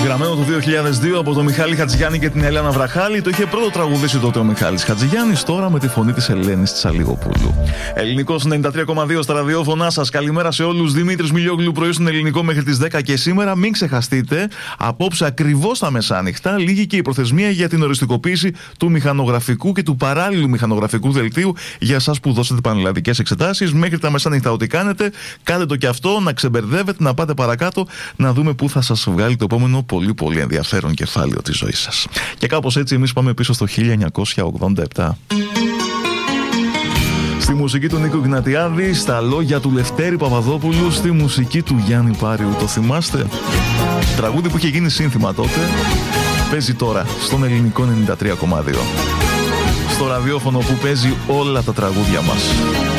Γραμμένο το 2002 από τον Μιχάλη Χατζηγιάννη και την Ελένα Βραχάλη. Το είχε πρώτο τραγουδήσει τότε ο Μιχάλης Χατζηγιάννης, τώρα με τη φωνή της Ελένης Τσαλιγοπούλου. Ελληνικός 93,2 στα ραδιόφωνά σας. Καλημέρα σε όλους. Δημήτρης Μιλιόγλου, πρωί στον Ελληνικό μέχρι τις 10 και σήμερα. Μην ξεχαστείτε, απόψε ακριβώς τα μεσάνυχτα λήγει και η προθεσμία για την οριστικοποίηση του μηχανογραφικού και του παράλληλου μηχανογραφικού δελτίου για εσάς που δώσετε πανελλαδικές εξετάσεις. Μέχρι τα μεσάνυχτα, ό,τι κάνετε, κάντε το και αυτό, να ξεμπερδεύετε, να πάτε παρακάτω, να δούμε πού θα σας βγάλει το επόμενο πολύ ενδιαφέρον κεφάλαιο της ζωής σας. Και κάπως έτσι εμείς πάμε πίσω στο 1987. Στη μουσική του Νίκου Γνατιάδη, στα λόγια του Λευτέρη Παπαδόπουλου, στη μουσική του Γιάννη Πάριου. Το θυμάστε? Τραγούδι που είχε γίνει σύνθημα τότε, παίζει τώρα στον Ελληνικό 93,2. Στο ραδιόφωνο που παίζει όλα τα τραγούδια μας.